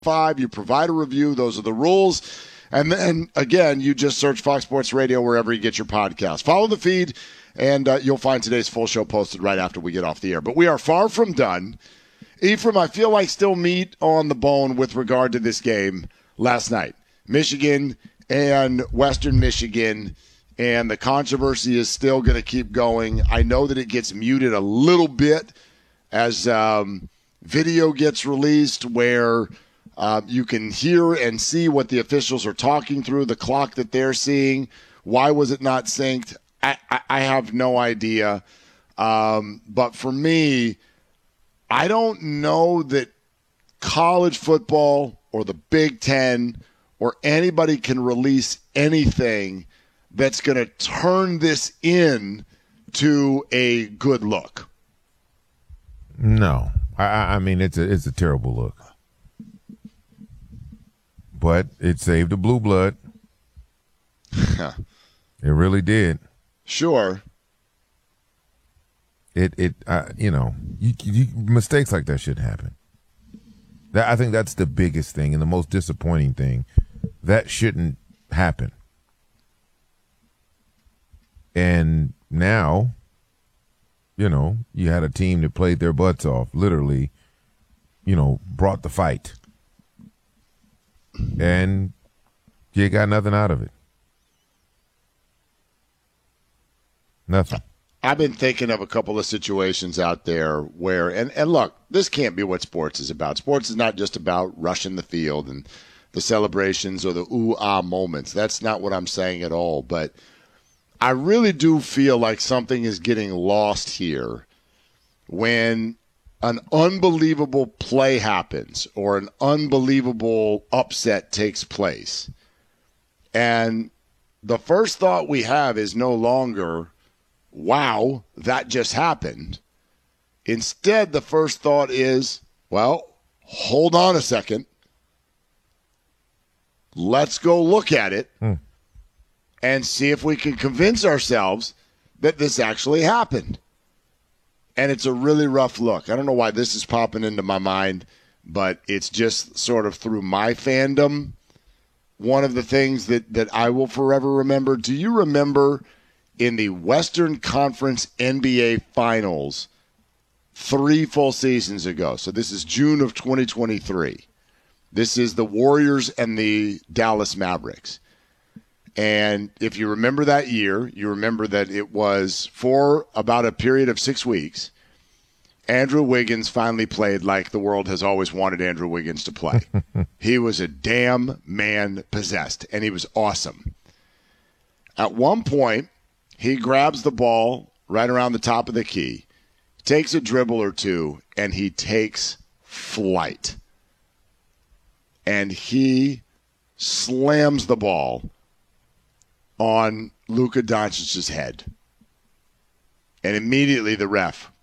5, you provide a review. Those are the rules. And then, again, you just search Fox Sports Radio wherever you get your podcast. Follow the feed, and you'll find today's full show posted right after we get off the air. But we are far from done. Ephraim, I feel like still meat on the bone with regard to this game last night. Michigan and Western Michigan, and the controversy is still going to keep going. I know that it gets muted a little bit as video gets released where you can hear and see what the officials are talking through, the clock that they're seeing. Why was it not synced? I have no idea. But for me, I don't know that college football or the Big Ten or anybody can release anything that's going to turn this in to a good look. No. I mean, it's a terrible look. But it saved the blue blood. It really did. Sure. Mistakes like that shouldn't happen. I think that's the biggest thing and the most disappointing thing. That shouldn't happen. And now, you had a team that played their butts off, literally, brought the fight. And you got nothing out of it. Nothing. I've been thinking of a couple of situations out there where, and look, this can't be what sports is about. Sports is not just about rushing the field and the celebrations or the ooh-ah moments. That's not what I'm saying at all. But I really do feel like something is getting lost here when an unbelievable play happens or an unbelievable upset takes place. And the first thought we have is no longer, wow, that just happened. Instead, the first thought is, well, hold on a second. Let's go look at it and see if we can convince ourselves that this actually happened. And it's a really rough look. I don't know why this is popping into my mind, but it's just sort of through my fandom. One of the things that I will forever remember. Do you remember in the Western Conference NBA Finals 3 full seasons ago? So this is June of 2023. This is the Warriors and the Dallas Mavericks. And if you remember that year, you remember that it was for about a period of 6 weeks. Andrew Wiggins finally played like the world has always wanted Andrew Wiggins to play. He was a damn man possessed, and he was awesome. At one point, he grabs the ball right around the top of the key, takes a dribble or two, and he takes flight. And he slams the ball on Luka Doncic's head. And immediately the ref,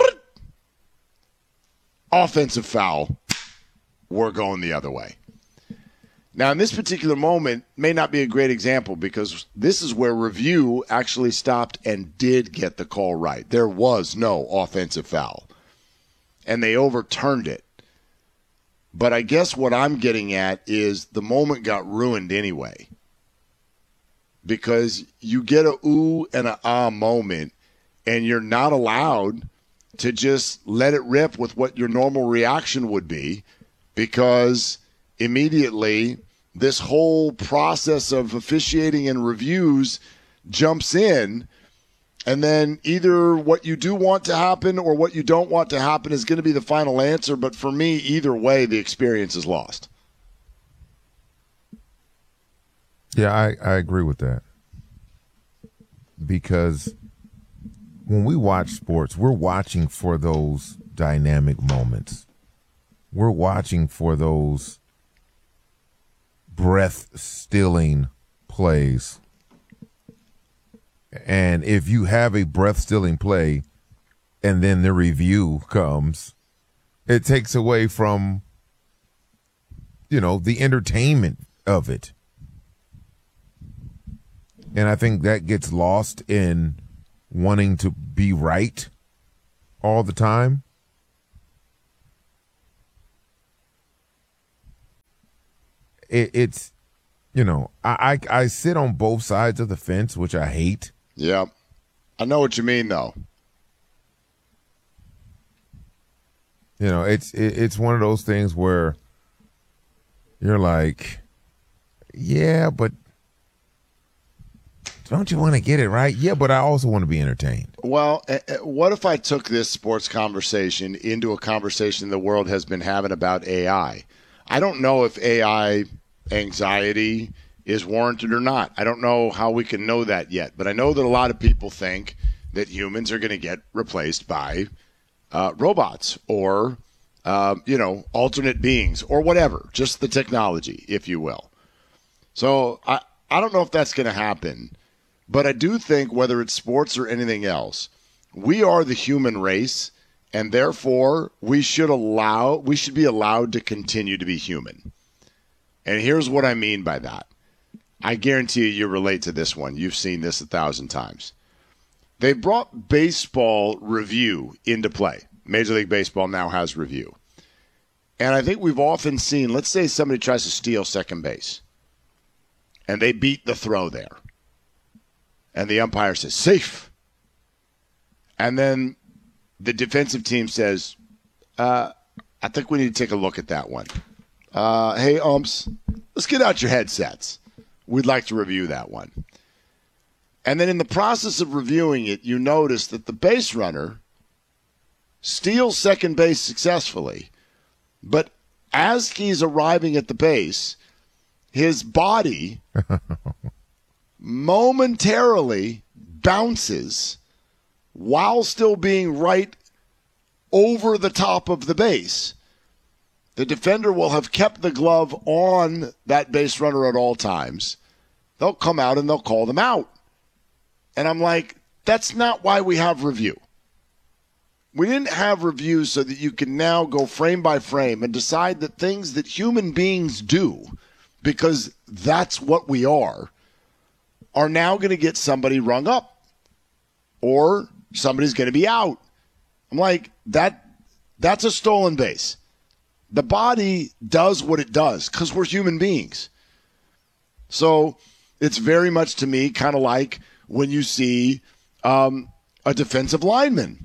offensive foul, we're going the other way. Now, in this particular moment, may not be a great example because this is where review actually stopped and did get the call right. There was no offensive foul, and they overturned it. But I guess what I'm getting at is the moment got ruined anyway. Because you get a ooh and a ah moment, and you're not allowed to just let it rip with what your normal reaction would be, because immediately this whole process of officiating and reviews jumps in, and then either what you do want to happen or what you don't want to happen is going to be the final answer. But for me, either way, the experience is lost. Yeah, I agree with that. Because when we watch sports, we're watching for those dynamic moments. We're watching for those breath-stealing plays. And if you have a breath-stealing play and then the review comes, it takes away from, the entertainment of it. And I think that gets lost in wanting to be right all the time. it's, I sit on both sides of the fence, which I hate. Yeah. I know what you mean, though. It's one of those things where you're like, yeah, but don't you want to get it right? Yeah, but I also want to be entertained. Well, what if I took this sports conversation into a conversation the world has been having about AI? I don't know if AI anxiety is warranted or not. I don't know how we can know that yet, but I know that a lot of people think that humans are going to get replaced by robots or, alternate beings or whatever, just the technology, if you will. So I don't know if that's going to happen. But I do think whether it's sports or anything else, we are the human race, and therefore we should be allowed to continue to be human. And here's what I mean by that. I guarantee you relate to this one. You've seen this 1,000 times. They brought baseball review into play. Major League Baseball now has review. And I think we've often seen, let's say somebody tries to steal second base, and they beat the throw there. And the umpire says, safe. And then the defensive team says, I think we need to take a look at that one. Hey, umps, let's get out your headsets. We'd like to review that one. And then in the process of reviewing it, you notice that the base runner steals second base successfully. But as he's arriving at the base, his body momentarily bounces while still being right over the top of the base. The defender will have kept the glove on that base runner at all times. They'll come out and they'll call them out. And I'm like, that's not why we have review. We didn't have review so that you can now go frame by frame and decide that things that human beings do, because that's what we are now going to get somebody rung up or somebody's going to be out. I'm like, that's a stolen base. The body does what it does because we're human beings. So it's very much to me kind of like when you see a defensive lineman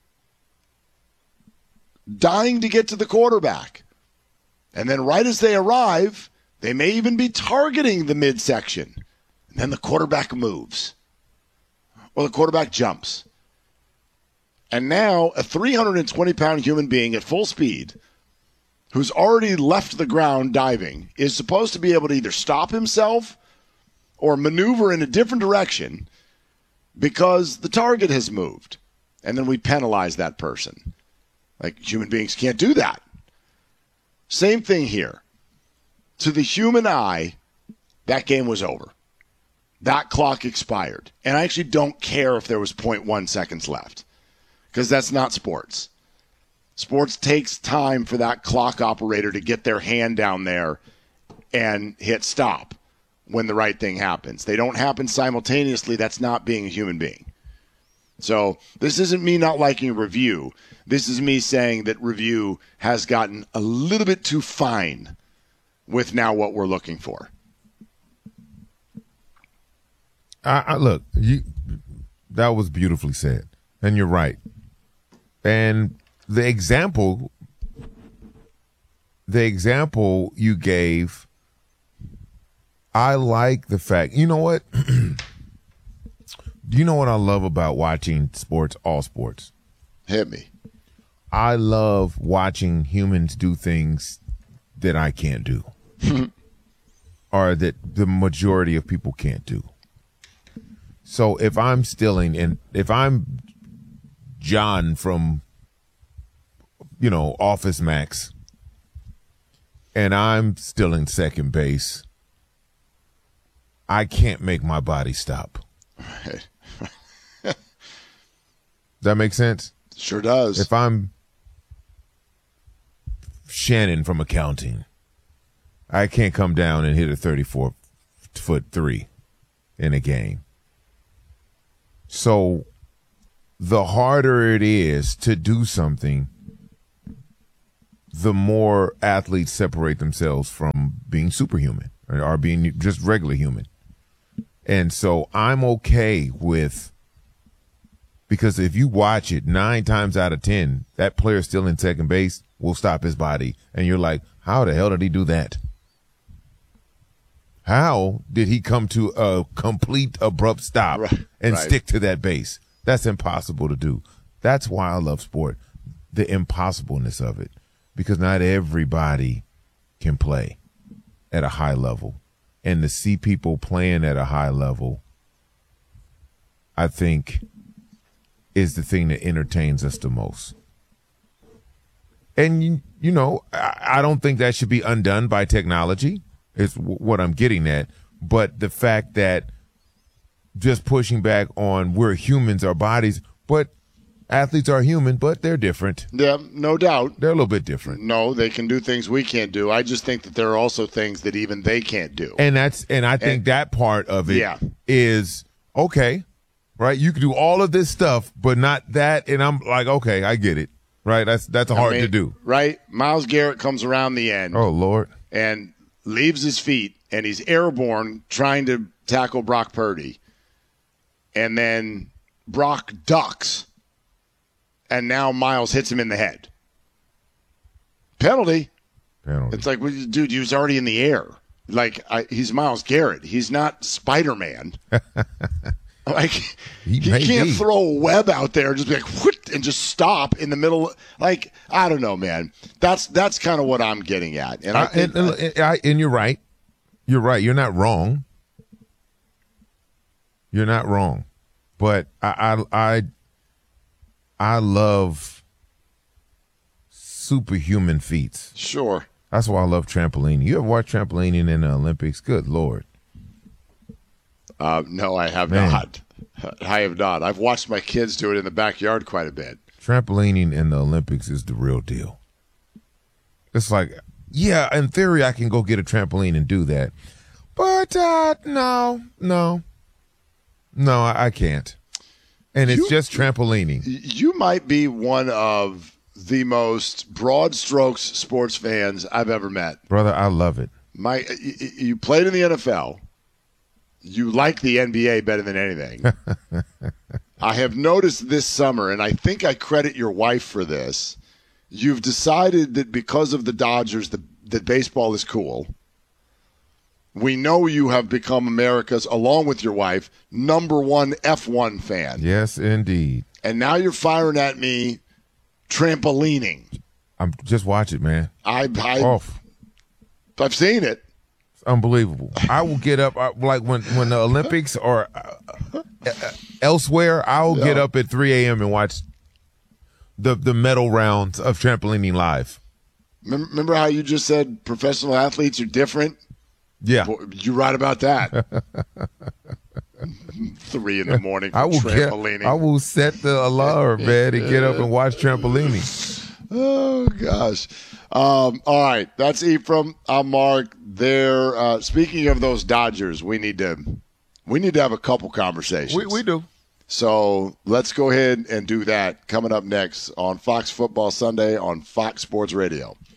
dying to get to the quarterback. And then right as they arrive, they may even be targeting the midsection. And then the quarterback moves. Or the quarterback jumps. And now a 320-pound human being at full speed who's already left the ground diving is supposed to be able to either stop himself or maneuver in a different direction because the target has moved. And then we penalize that person. Like, human beings can't do that. Same thing here. To the human eye, that game was over. That clock expired. And I actually don't care if there was 0.1 seconds left because that's not sports. Sports takes time for that clock operator to get their hand down there and hit stop when the right thing happens. They don't happen simultaneously. That's not being a human being. So this isn't me not liking review. This is me saying that review has gotten a little bit too fine with now what we're looking for. Look, that was beautifully said, and you're right. And the example you gave, I like the fact. You know what? Do you know what I love about watching sports? All sports. Hit me. I love watching humans do things that I can't do, or that the majority of people can't do. So if I'm stealing, and if I'm John from, Office Max, and I'm stealing second base, I can't make my body stop. Right. That makes sense? Sure does. If I'm Shannon from accounting, I can't come down and hit a 34-foot three in a game. So the harder it is to do something, the more athletes separate themselves from being superhuman or being just regular human. And so I'm okay with, because if you watch it 9 times out of 10, that player still in second base will stop his body. And you're like, how the hell did he do that? How did he come to a complete abrupt stop and stick to that base? That's impossible to do. That's why I love sport, the impossibleness of it, because not everybody can play at a high level. And to see people playing at a high level, I think, is the thing that entertains us the most. And, you know, I don't think that should be undone by technology, is what I'm getting at. But the fact that just pushing back on we're humans, our bodies, but athletes are human, but they're different. Yeah, no doubt. They're a little bit different. No, they can do things we can't do. I just think that there are also things that even they can't do. And I think that part of it is okay, right? You can do all of this stuff, but not that. And I'm like, okay, I get it, right? That's hard to do, right? Myles Garrett comes around the end. Oh Lord, and leaves his feet, and he's airborne trying to tackle Brock Purdy. And then Brock ducks, and now Myles hits him in the head. Penalty. It's like, well, dude, he was already in the air. Like, he's Myles Garrett. He's not Spider-Man. Like, he can't throw a web out there and just be like, whoop, and just stop in the middle. Like, I don't know, man. That's kind of what I'm getting at. And and you're right. You're right. You're not wrong. You're not wrong. But I love superhuman feats. Sure. That's why I love trampolining. You ever watch trampolining in the Olympics? Good Lord. No, I have not. I have not. I've watched my kids do it in the backyard quite a bit. Trampolining in the Olympics is the real deal. It's like, yeah, in theory, I can go get a trampoline and do that. But no, I can't. And it's just trampolining. You might be one of the most broad strokes sports fans I've ever met. Brother, I love it. You played in the NFL. You like the NBA better than anything. I have noticed this summer, and I think I credit your wife for this, you've decided that because of the Dodgers that baseball is cool. We know you have become America's, along with your wife, #1 F1 fan. Yes, indeed. And now you're firing at me trampolining. Just watch it, man. I've seen it. It's unbelievable. I will get up, like when the Olympics or elsewhere, I will get up at 3 a.m. and watch the medal rounds of trampolining live. Remember how you just said professional athletes are different? Yeah. You're right about that. 3 in the morning for trampolining. I will set the alarm, man, and get up and watch trampolining. Oh, gosh. All right. That's Ephraim. I'm Mark. Speaking of those Dodgers, we need to have a couple conversations. We do. So let's go ahead and do that coming up next on Fox Football Sunday on Fox Sports Radio.